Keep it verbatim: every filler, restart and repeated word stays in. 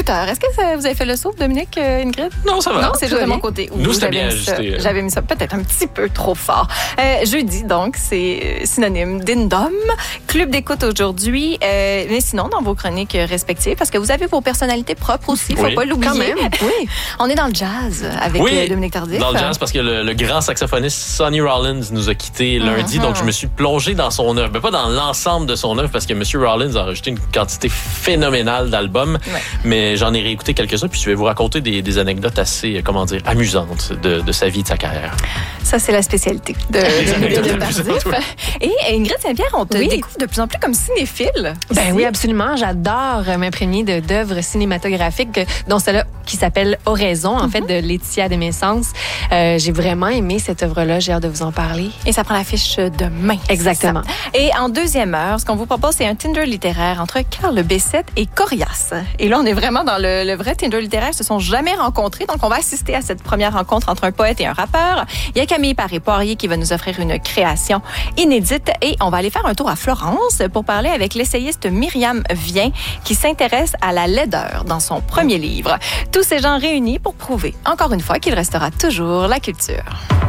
écouteurs. Est-ce que ça, vous avez fait le saut, Dominique, euh, Ingrid? Non, ça va. Non, c'est juste de mon côté. Nous, c'était bien mis ça, ajusté. J'avais mis ça peut-être un petit peu trop fort. Euh, jeudi, donc, c'est synonyme d'Indom. Club d'écoute aujourd'hui. Euh, mais sinon, dans vos chroniques respectives, parce que vous avez vos personnalités propres aussi, il ne faut oui. pas l'oublier. Quand même, oui. On est dans le jazz avec oui, euh, Dominique Tardif. Dans le jazz, parce que le, le grand saxophoniste Sonny Rollins nous a quittés lundi, mm-hmm. donc je me suis plongé dans son œuvre. Mais pas dans l'ensemble de son œuvre, parce que M. Rollins a enregistré une quantité phénoménale d'albums, ouais. mais j'en ai réécouté quelques-uns, puis je vais vous raconter des, des anecdotes assez, comment dire, amusantes de, de sa vie, de sa carrière. Ça, c'est la spécialité de, de, de, de Tardif. Ouais. Et Ingrid Saint-Pierre, on te oui. découvre de plus en plus comme cinéphile. Ben oui, absolument. J'adore m'imprégner de, d'œuvres cinématographiques, dont celle-là qui s'appelle Oraison, en mm-hmm. fait, de Laetitia de Messence. Euh, j'ai vraiment aimé cette œuvre-là. J'ai hâte de vous en parler. Et ça prend l'affiche demain. Exactement. Et en deuxième heure, ce qu'on vous propose, c'est un Tinder littéraire entre Carl Bessette et Corias. Et là, on est vraiment dans le, le vrai Tinder littéraire. Ils se sont jamais rencontrés. Donc, on va assister à cette première rencontre entre un poète et un rappeur. Il y a Camille Paré-Poirier qui va nous offrir une création inédite. Et on va aller faire un tour à Florence pour parler avec l'essayiste Myriam Vien qui s'intéresse à la laideur dans son premier livre. Tous ces gens réunis pour prouver, encore une fois, qu'il restera toujours la culture.